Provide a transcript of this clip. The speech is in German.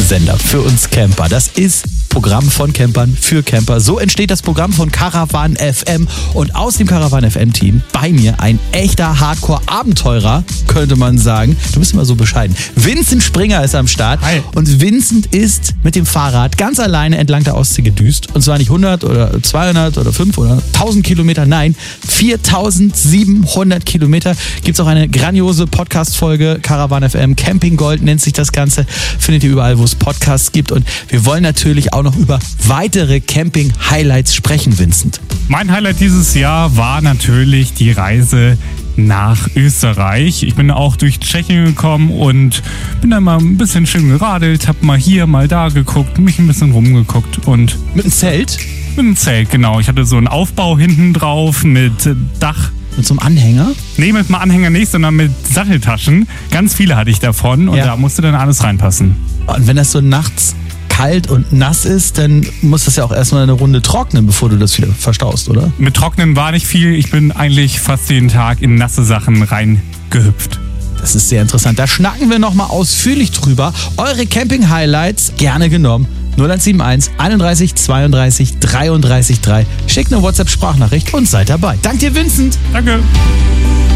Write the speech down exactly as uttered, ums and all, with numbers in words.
Sender für uns Camper. Das ist Programm von Campern für Camper. So entsteht das Programm von Caravan F M. Und aus dem Caravan F M Team bei mir ein echter Hardcore-Abenteurer, könnte man sagen. Du bist immer so bescheiden. Vincent Springer ist am Start. Hi. Und Vincent ist mit dem Fahrrad ganz alleine entlang der Ostsee gedüst. Und zwar nicht hundert oder zweihundert oder fünf oder tausend Kilometer. Nein, viertausendsiebenhundert Kilometer. Gibt es auch eine grandiose Podcast-Folge. Caravan F M Camping Gold nennt sich das Ganze. Findet ihr überall, wo es Podcasts gibt. Und wir wollen natürlich auch noch über weitere Camping-Highlights sprechen, Vincent. Mein Highlight dieses Jahr war natürlich die Reise nach Österreich. Ich bin auch durch Tschechien gekommen und bin dann mal ein bisschen schön geradelt, hab mal hier, mal da geguckt, mich ein bisschen rumgeguckt und... Mit einem Zelt? Mit einem Zelt, genau. Ich hatte so einen Aufbau hinten drauf mit Dach. Mit so einem Anhänger? Nee, mit einem Anhänger nicht, sondern mit Satteltaschen. Ganz viele hatte ich davon und Ja. da musste dann alles reinpassen. Und wenn das so nachts kalt und nass ist, dann muss das ja auch erstmal eine Runde trocknen, bevor du das wieder verstaust, oder? Mit Trocknen war nicht viel. Ich bin eigentlich fast jeden Tag in nasse Sachen reingehüpft. Das ist sehr interessant. Da schnacken wir nochmal ausführlich drüber. Eure Camping-Highlights gerne genommen. null eins sieben eins einunddreißig zweiunddreißig dreiunddreißig drei. Schickt eine WhatsApp-Sprachnachricht und seid dabei. Dank dir, Vincent. Danke.